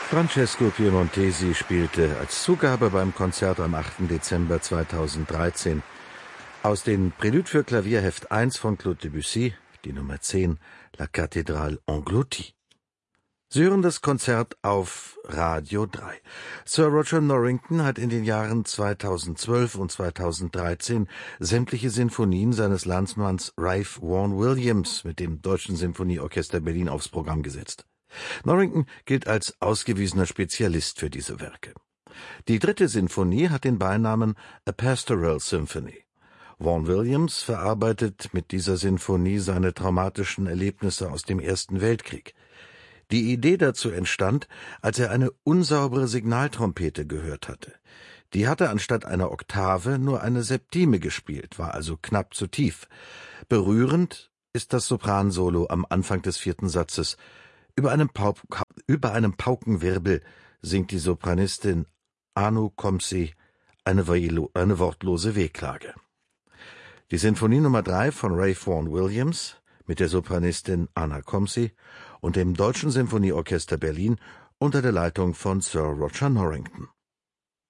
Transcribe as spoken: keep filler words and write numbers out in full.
Francesco Piemontesi spielte als Zugabe beim Konzert am achten Dezember zweitausenddreizehn aus den Prélude für Klavier Heft eins von Claude Debussy, die Nummer zehn, La Cathédrale Engloutie. Sie hören das Konzert auf Radio drei. Sir Roger Norrington hat in den Jahren zweitausendzwölf und zweitausenddreizehn sämtliche Sinfonien seines Landsmanns Ralph Vaughan Williams mit dem Deutschen Sinfonieorchester Berlin aufs Programm gesetzt. Norrington gilt als ausgewiesener Spezialist für diese Werke. Die dritte Sinfonie hat den Beinamen A Pastoral Symphony. Vaughan Williams verarbeitet mit dieser Sinfonie seine traumatischen Erlebnisse aus dem Ersten Weltkrieg. Die Idee dazu entstand, als er eine unsaubere Signaltrompete gehört hatte. Die hatte anstatt einer Oktave nur eine Septime gespielt, war also knapp zu tief. Berührend ist das Sopransolo am Anfang des vierten Satzes. Über einem, Pauk über einem Paukenwirbel singt die Sopranistin Anu Komsi eine, eine wortlose Wehklage. Die Sinfonie Nummer drei von Ralph Vaughan Williams mit der Sopranistin Anna Komsi und dem Deutschen Sinfonieorchester Berlin unter der Leitung von Sir Roger Norrington.